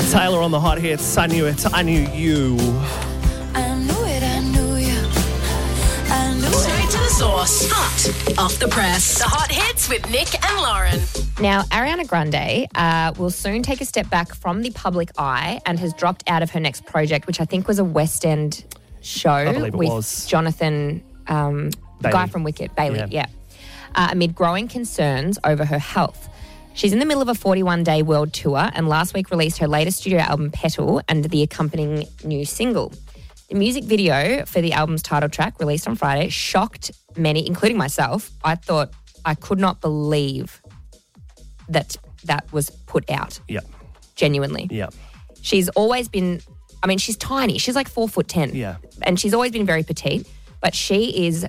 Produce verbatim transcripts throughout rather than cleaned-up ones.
Taylor on the hot hits. I knew it. I knew you. I knew it, I knew you. I knew it. Straight to the source. Hot off the press. The hot hits with Nick and Lauren. Now, Ariana Grande uh, will soon take a step back from the public eye and has dropped out of her next project, which I think was a West End show I believe it with was. Jonathan, um, the guy from Wicked, Bailey, Yeah. yeah. Uh, amid growing concerns over her health. She's in the middle of a forty-one day world tour and last week released her latest studio album, Petal, and the accompanying new single. The music video for the album's title track, released on Friday, shocked many, including myself. I thought I could not believe that that was put out. Yeah. Genuinely. Yeah. She's always been, I mean, she's tiny. She's like four foot ten. Yeah. And she's always been very petite, but she is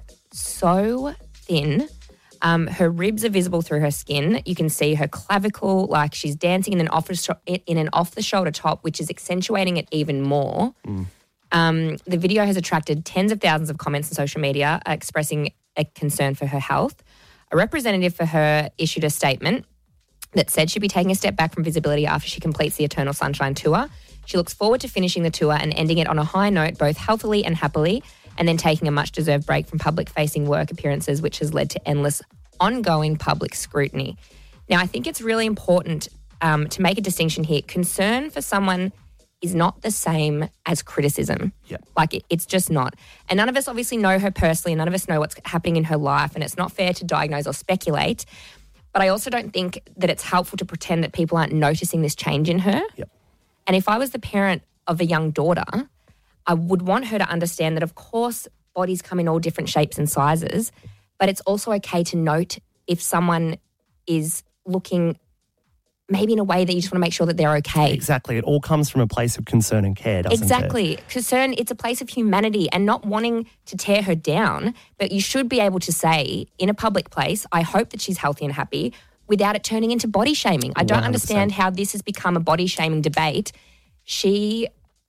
so thin. Um, her ribs are visible through her skin. You can see her clavicle, like she's dancing in an off in an off the shoulder top, which is accentuating it even more. Mm. Um, the video has attracted tens of thousands of comments on social media uh, expressing a concern for her health. A representative for her issued a statement that said she'd be taking a step back from visibility after she completes the Eternal Sunshine tour. She looks forward to finishing the tour and ending it on a high note, both healthily and happily, and then taking a much-deserved break from public-facing work appearances, which has led to endless ongoing public scrutiny. Now, I think it's really important um, to make a distinction here. Concern for someone is not the same as criticism. Yep. Like, it, it's just not. And none of us obviously know her personally, and none of us know what's happening in her life, and it's not fair to diagnose or speculate. But I also don't think that it's helpful to pretend that people aren't noticing this change in her. Yep. And if I was the parent of a young daughter, I would want her to understand that, of course, bodies come in all different shapes and sizes, but it's also okay to note if someone is looking maybe in a way that you just want to make sure that they're okay. Exactly. It all comes from a place of concern and care, doesn't Exactly. it? Concern, it's a place of humanity and not wanting to tear her down, but you should be able to say in a public place, I hope that she's healthy and happy, without it turning into body shaming. I don't one hundred percent. understand how this has become a body shaming debate. She,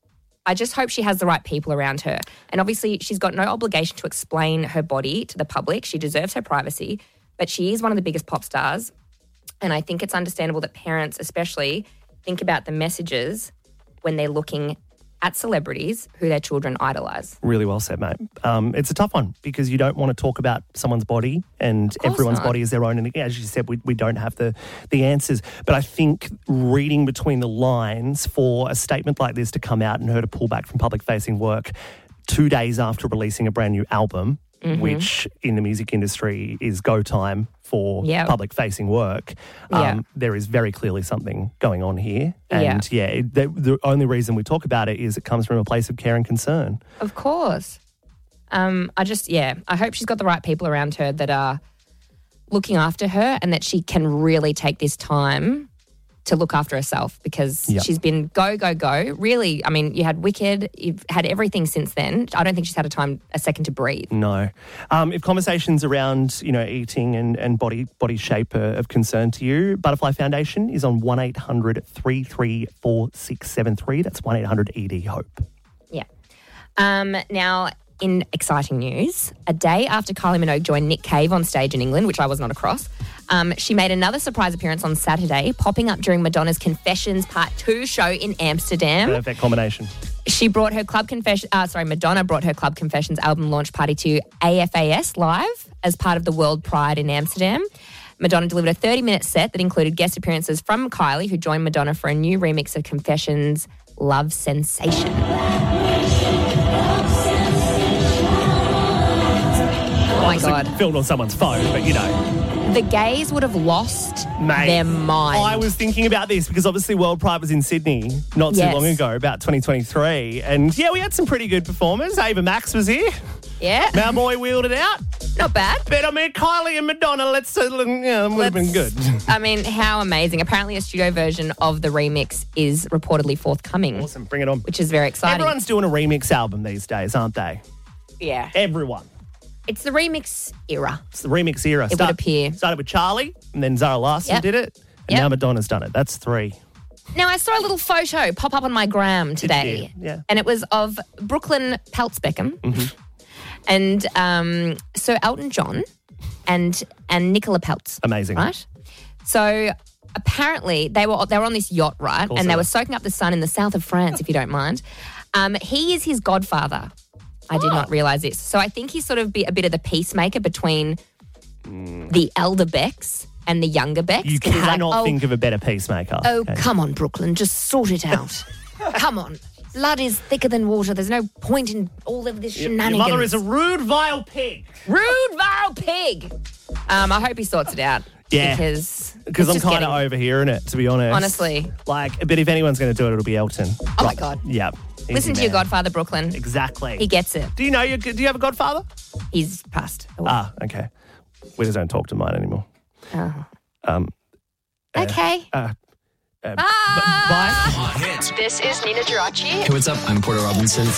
I just hope she has the right people around her. And obviously she's got no obligation to explain her body to the public. She deserves her privacy, but she is one of the biggest pop stars. And I think it's understandable that parents especially think about the messages when they're looking at celebrities who their children idolise. Really well said, mate. Um, it's a tough one because you don't want to talk about someone's body and course everyone's not. body is their own. And as you said, we, we don't have the, the answers. But I think reading between the lines for a statement like this to come out and her to pull back from public-facing work two days after releasing a brand new album, Mm-hmm. which in the music industry is go time for Yep. public-facing work, um, Yeah. there is very clearly something going on here. And, yeah, it, the, the only reason we talk about it is it comes from a place of care and concern. Of course. Um, I just, yeah, I hope she's got the right people around her that are looking after her and that she can really take this time to look after herself because Yep. she's been go, go, go. Really, I mean, you had Wicked, you've had everything since then. I don't think she's had a time, a second to breathe. No. Um, if conversations around, you know, eating and, and body body shape are of concern to you, Butterfly Foundation is on one eight hundred three three four six seven three. That's one eight hundred E D HOPE. Yeah. Um, now, in exciting news, a day after Kylie Minogue joined Nick Cave on stage in England, which I was not across, um, she made another surprise appearance on Saturday, popping up during Madonna's Confessions Part two show in Amsterdam. Perfect combination. She brought her Club Confession, uh, sorry, Madonna brought her Club Confessions album launch party to A F A S Live as part of the World Pride in Amsterdam. Madonna delivered a thirty-minute set that included guest appearances from Kylie, who joined Madonna for a new remix of Confessions' Love Sensation. Oh my God. Filmed on someone's phone, but you know. The gays would have lost Mate, their mind. I was thinking about this because obviously World Pride was in Sydney not too Yes. long ago, about twenty twenty-three. And yeah, we had some pretty good performers. Ava Max was here. Yeah. Malboy wheeled it out. Not bad. But I mean, Kylie and Madonna, let's, uh, yeah, it would have been good. Let's- I mean, how amazing. Apparently a studio version of the remix is reportedly forthcoming. Awesome, bring it on. Which is very exciting. Everyone's doing a remix album these days, aren't they? Yeah. Everyone. It's the remix era. It's the remix era. It would appear. Started with Charlie, and then Zara Larsson Yep. did it, and Yep. now Madonna's done it. That's three. Now, I saw a little photo pop up on my gram today. you? Yeah. And it was of Brooklyn Peltz-Beckham Mm-hmm. and um, Sir Elton John and, and Nicola Peltz. Amazing. Right? So apparently they were they were on this yacht, right? Cool, and they so. were soaking up the sun in the south of France, if you don't mind. Um, he is his godfather. I did Oh. not realise this. So I think he's sort of be a bit of the peacemaker between Mm. the elder Becks and the younger Becks. You 'Cause he's like, cannot oh, think of a better peacemaker. Oh, Okay. come on, Brooklyn, just sort it out. Come on. Blood is thicker than water. There's no point in all of this Your shenanigans. mother is a rude, vile pig. rude, vile pig. Um, I hope he sorts it out. Yeah. Because Because it's I'm just kind of getting- overhearing it, to be honest. Honestly. Like, but if anyone's going to do it, it'll be Elton. Oh, my God. Yeah. Easy Listen to your man. godfather, Brooklyn. Exactly. He gets it. Do you know your? Do you have a godfather? He's passed away. Ah, okay. We just don't talk to mine anymore. Oh. Um. Okay. Uh, uh, Bye. b- bye. Hot hits. This is Nina Girachi. Hey, what's up? I'm Porter Robinson.